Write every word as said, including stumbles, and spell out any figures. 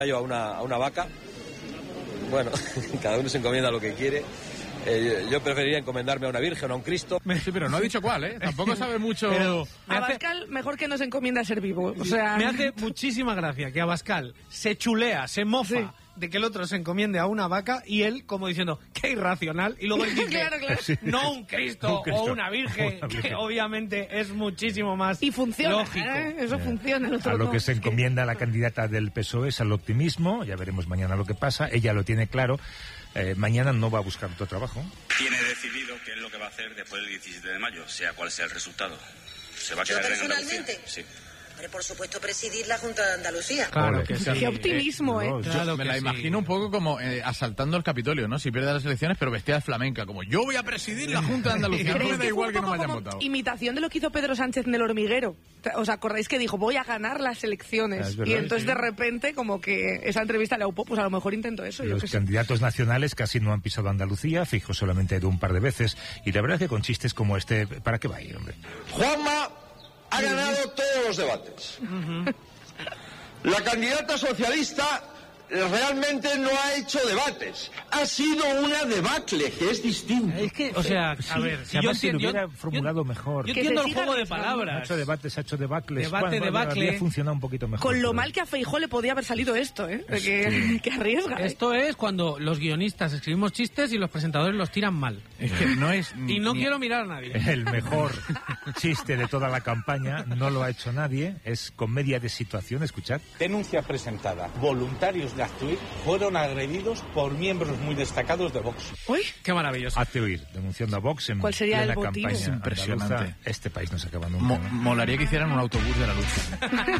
A una, a una vaca, bueno, cada uno se encomienda lo que quiere. Eh, yo preferiría encomendarme a una virgen o a un Cristo. Sí, pero no ha dicho cuál, ¿eh? Tampoco sabe mucho. Pero a Abascal mejor que no se encomienda a ser vivo. O sea, me hace muchísima gracia que Abascal se chulea, se mofa sí. de que el otro se encomiende a una vaca y él como diciendo, qué irracional. Y luego él dice, claro, claro. no un Cristo, un Cristo o una virgen, una virgen, que obviamente es muchísimo más y funciona, lógico. ¿eh? Eso yeah. funciona. El otro a lo no. que se encomienda la candidata del P S O E es al optimismo. Ya veremos mañana lo que pasa. Ella lo tiene claro. Eh, mañana no va a buscar otro trabajo. Tiene decidido qué es lo que va a hacer después del diecisiete de mayo, sea cual sea el resultado. ¿Se va a quedar en Andalucía? Sí. Por supuesto, presidir la Junta de Andalucía. Claro que sí. Qué optimismo, ¿eh? Yo claro me la sí. imagino un poco como eh, asaltando el Capitolio, ¿no? Si pierde las elecciones, pero vestida de flamenca, como yo voy a presidir la Junta de Andalucía. No me da igual que no me hayan votado. Imitación de lo que hizo Pedro Sánchez en El Hormiguero. ¿Os acordáis que dijo, voy a ganar las elecciones? Es verdad, y entonces sí. de repente, como que esa entrevista le aupó, pues a lo mejor intento eso. Los yo candidatos sé. nacionales casi no han pisado Andalucía, Feijóo solamente ha ido un par de veces. Y la verdad es que con chistes como este, ¿para qué va a ir, hombre? Juanma ha ganado todos los debates. Uh-huh. La candidata socialista realmente no ha hecho debates. Ha sido una debacle, que es distinto. Es que, o sea, a ver, si yo entiendo, lo hubiera formulado yo, mejor. Yo entiendo el juego de palabras. Ha hecho debates, ha hecho debacles. Debate, bueno, debacle. Habría funcionado un poquito mejor. Con lo pero... mal que a Feijóo le podía haber salido esto, ¿eh? De que, sí. que arriesga. Esto es cuando los guionistas escribimos chistes y los presentadores los tiran mal. Es que no es... Y no quiero mirar a nadie. El mejor chiste de toda la campaña no lo ha hecho nadie. Es comedia de situación, escuchad. Denuncia presentada. Voluntarios de Hazte Oír fueron agredidos por miembros muy destacados de Vox. Uy, qué maravilloso. Hazte Oír, denunciando a Vox en ¿Cuál sería plena el motivo? campaña Es impresionante. Andaluza. Este país no se acaba nunca. Mo ¿no? Molaría que hicieran un autobús de la lucha.